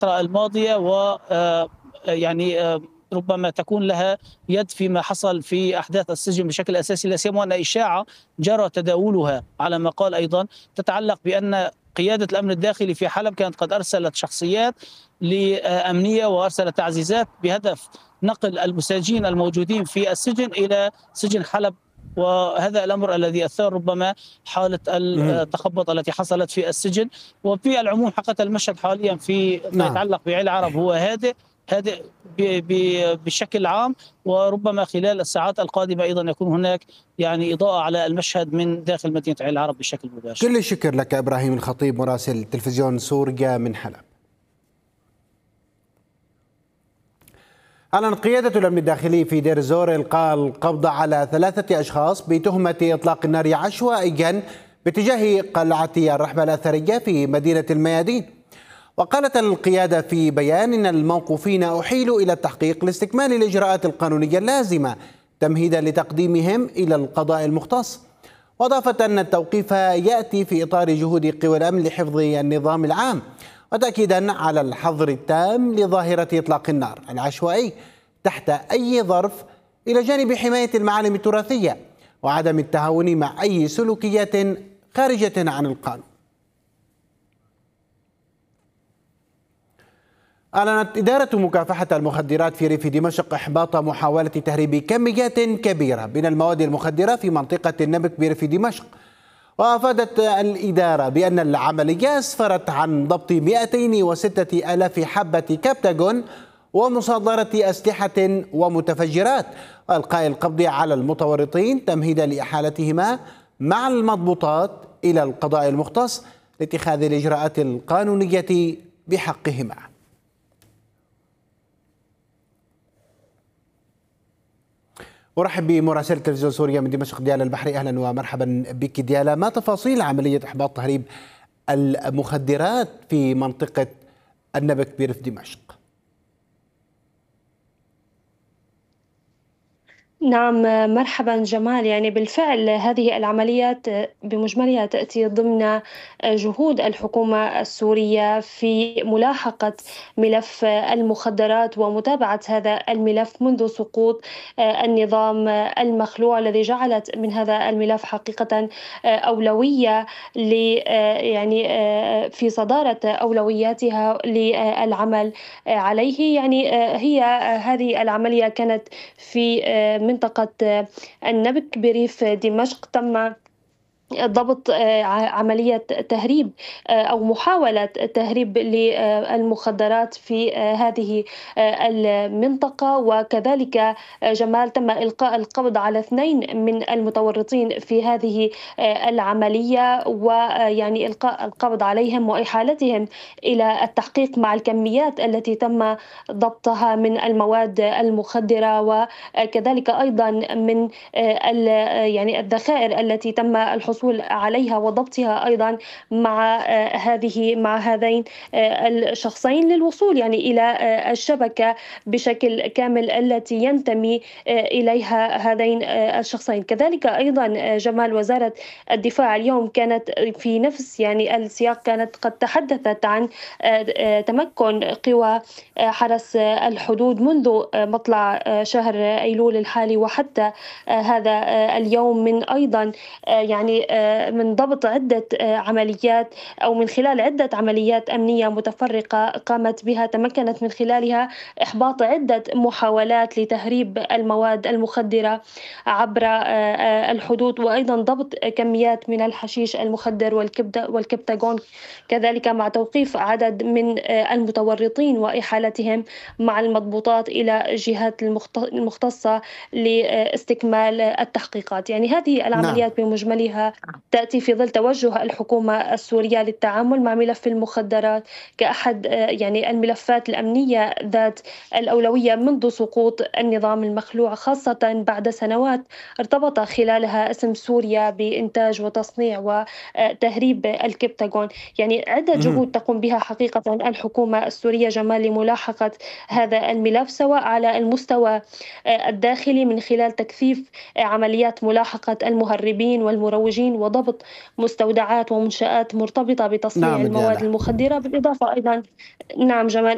الفترة الماضية و يعني ربما تكون لها يد فيما حصل في أحداث السجن بشكل أساسي، لا سيما أن إشاعة جرى تداولها على ما قال أيضا تتعلق بأن قيادة الأمن الداخلي في حلب كانت قد أرسلت شخصيات لأمنية وأرسلت تعزيزات بهدف نقل المساجين الموجودين في السجن إلى سجن حلب، وهذا الأمر الذي أثار ربما حالة التخبط التي حصلت في السجن. وفي العموم حقيقة المشهد حاليا في ما يتعلق بعيل عرب هو هادئ بشكل عام، وربما خلال الساعات القادمة أيضا يكون هناك يعني إضاءة على المشهد من داخل مدينة عيل عرب بشكل مباشر. كل الشكر لك إبراهيم الخطيب مراسل تلفزيون سوريا من حلب. أعلنت قيادة الأمن الداخلي في دير الزور إلقاء القبض على 3 أشخاص بتهمة إطلاق النار عشوائيا باتجاه قلعة الرحبة الأثرية في مدينة الميادين. وقالت القيادة في بيان إن الموقوفين أحيلوا إلى التحقيق لاستكمال الإجراءات القانونية اللازمة تمهيدا لتقديمهم إلى القضاء المختص. وأضافت أن التوقيف يأتي في إطار جهود قوى الأمن لحفظ النظام العام، وتأكيدا على الحظر التام لظاهرة إطلاق النار العشوائي تحت أي ظرف، إلى جانب حماية المعالم التراثية وعدم التهاون مع أي سلوكيات خارجة عن القانون. أعلنت إدارة مكافحة المخدرات في ريف دمشق إحباط محاولة تهريب كميات كبيرة من المواد المخدرة في منطقة النبك بريف دمشق. وأفادت الإدارة بأن العملية أسفرت عن ضبط 206 ألاف حبة كبتاغون ومصادرة أسلحة ومتفجرات، وإلقاء القبض على المتورطين تمهيدا لإحالتهما مع المضبوطات إلى القضاء المختص لاتخاذ الإجراءات القانونية بحقهما. أرحب بمراسلة تلفزيون سوريا من دمشق ديالا البحري. أهلا ومرحبا بك ديالا. ما تفاصيل عملية إحباط تهريب المخدرات في منطقة النبك بريف دمشق؟ نعم مرحبا جمال. يعني بالفعل هذه العمليات بمجملها تأتي ضمن جهود الحكومة السورية في ملاحقة ملف المخدرات ومتابعة هذا الملف منذ سقوط النظام المخلوع، الذي جعلت من هذا الملف حقيقة أولوية يعني في صدارة أولوياتها للعمل عليه. يعني هي هذه العملية كانت في منطقة النبك بريف دمشق. تم ضبط عملية تهريب أو محاولة تهريب للمخدرات في هذه المنطقة، وكذلك جمال تم إلقاء القبض على 2 من المتورطين في هذه العملية، ويعني إلقاء القبض عليهم وإحالتهم إلى التحقيق مع الكميات التي تم ضبطها من المواد المخدرة، وكذلك أيضا من يعني الذخائر التي تم الحصول عليها وضبطها أيضا مع هذين الشخصين للوصول يعني إلى الشبكة بشكل كامل التي ينتمي إليها هذين الشخصين. كذلك أيضا جمال وزارة الدفاع اليوم كانت في نفس يعني السياق، كانت قد تحدثت عن تمكن قوى حرس الحدود منذ مطلع شهر أيلول الحالي وحتى هذا اليوم من أيضا يعني من ضبط عدة عمليات أو من خلال عدة عمليات أمنية متفرقة قامت بها، تمكنت من خلالها إحباط عدة محاولات لتهريب المواد المخدرة عبر الحدود، وأيضا ضبط كميات من الحشيش المخدر والكبتاغون، كذلك مع توقيف عدد من المتورطين وإحالتهم مع المضبوطات إلى الجهات المختصة لاستكمال التحقيقات. يعني هذه العمليات بمجملها تأتي في ظل توجه الحكومة السورية للتعامل مع ملف المخدرات كأحد يعني الملفات الأمنية ذات الأولوية منذ سقوط النظام المخلوع، خاصة بعد سنوات ارتبط خلالها اسم سوريا بإنتاج وتصنيع وتهريب الكبتاغون. يعني عدة جهود تقوم بها حقيقة الحكومة السورية جمال لملاحقة هذا الملف، سواء على المستوى الداخلي من خلال تكثيف عمليات ملاحقة المهربين والمروجين وضبط مستودعات ومنشآت مرتبطة بتصنيع المواد المخدرة، بالإضافة أيضا نعم جمال